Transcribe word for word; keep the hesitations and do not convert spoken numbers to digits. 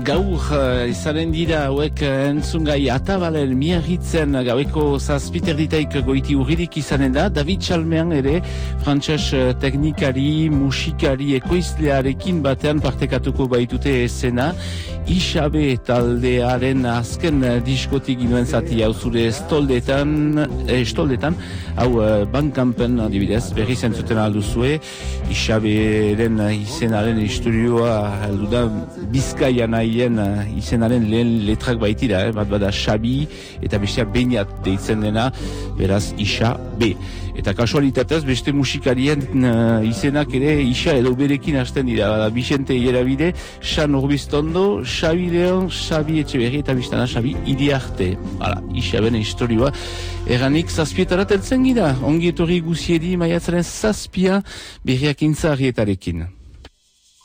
Gaur uh, izanen dira hauek uh, entzungai atabalen miarritzen gaueko zazpiterditaik goiti urririk izanen da. David Chalmean ere frantses uh, teknikari, musikari, ekoizlearekin batean partekatuko baitute esena. Ixabe taldearen azken uh, diskotik inoen zati hau zure estoldetan, eh, estoldetan, hau uh, Bandkampen adibidez, berri zentzuten alduzue. Ixaberen uh, izenaren historioa aldu da Bizkaian haien uh, izenaren lehen letrak baitira, eh? Bat bada Xabi eta bestea Beñat deitzen dena, beraz Ixa B. Eta kasualitatez beste musikarien uh, izenak ere Ixa edo berekin hasten dira, bada Vicente Ierabide, Xan Urbiztondo, Xabi Leon, Xabi Etxeberri eta biztana Xabi Iriarte. Hala, Ixa bene historioa. Erranik zazpietarat eltzen gira, ongi etorri guziedi maiatzaren zazpia berriak intza arrietarekin.